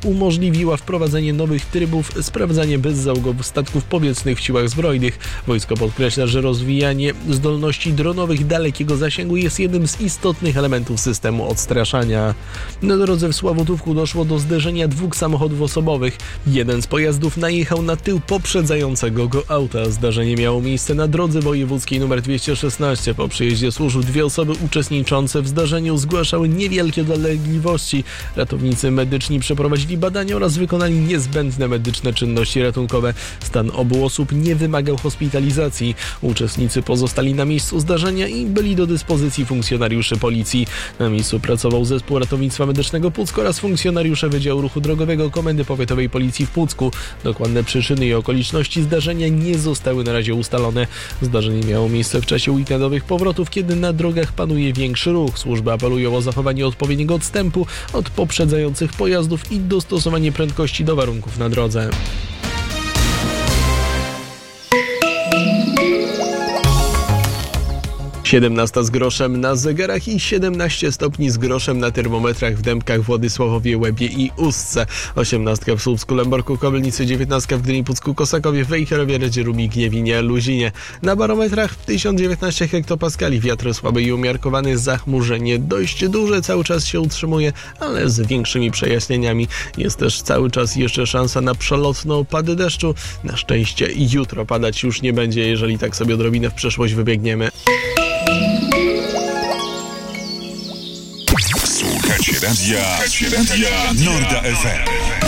umożliwiła wprowadzenie nowych trybów sprawdzania bezzałogowych statków powietrznych w siłach zbrojnych. Wojsko podkreśla, że rozwijanie zdolności dronowych dalekiego zasięgu jest jednym z istotnych elementów systemu odstraszania. Na drodze w Sławutówku doszło do zderzenia dwóch samochodów osobowych. Jeden z pojazdów najechał na tył poprzedzającego go auta. Zdarzenie miało miejsce na drodze wojewódzkiej nr 216. Po przyjeździe służb dwie osoby uczestniczące w zdarzeniu zgłaszały niewielkie dolegliwości. Ratownicy medyczni przeprowadzili badania oraz wykonali niezbędne medyczne czynności ratunkowe. Stan obu osób nie wymagał hospitalizacji. Uczestnicy pozostali na miejscu zdarzenia i byli do dyspozycji funkcjonariuszy policji. Na miejscu pracował zespół ratownictwa medycznego Puck oraz funkcjonariusze Wydziału Ruchu Drogowego Komendy Powiatowej Policji w Pucku. Dokładne przyczyny i okoliczności zdarzenia nie zostały na razie ustalone. Zdarzenie miało miejsce w czasie weekendowych powrotów, kiedy na drogach panuje większy ruch. Służby apelują o zachowanie odpowiedniego odstępu od poprzedzających pojazdów i dostosowanie prędkości do warunków na drodze. 17 z groszem na zegarach i 17 stopni z groszem na termometrach w Dębkach, Władysławowie, Łebie i Ustce. 18 w Słupsku, Lęborku, Kobylnicy, 19 w Gdyni, Pucku, Kosakowie, Wejherowie, Redzierumi, Gniewinie, Luzinie. Na barometrach 1019 hektopaskali, wiatr słaby i umiarkowany, zachmurzenie dość duże cały czas się utrzymuje, ale z większymi przejaśnieniami. Jest też cały czas jeszcze szansa na przelotne opady deszczu. Na szczęście jutro padać już nie będzie, jeżeli tak sobie odrobinę w przeszłość wybiegniemy. Słuchacie radia Norda FM.